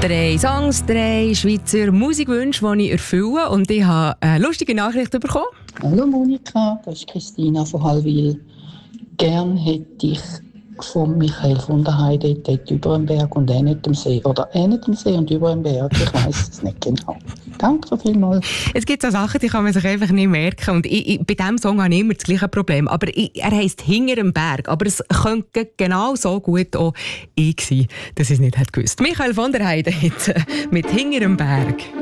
3 Songs, 3 Schweizer Musikwünsche, die ich erfülle. Und ich habe eine lustige Nachricht bekommen. Hallo Monika, das ist Christina von Hallwil. Gern hätte ich von Michael von der Heide dort über den Berg und nicht am See. Oder nicht am See und über den Berg, ich weiss es nicht genau. Danke vielmals. Es gibt so Sachen, die kann man sich einfach nicht merken. Und bei diesem Song habe ich immer das gleiche Problem. Aber er heisst «Hinter dem Berg». Aber es könnte genau so gut auch ich sein, dass ich es nicht gewusst hätte. Michael von der Heide mit «Hinter dem Berg».